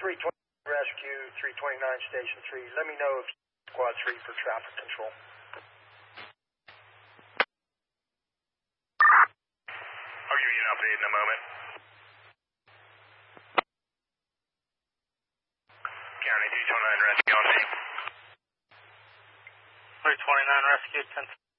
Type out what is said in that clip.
320 Rescue, 329 Station 3. Let me know if Squad 3 for traffic control. I'll give you an update in a moment. County 329 Rescue on scene. 329 Rescue, 10.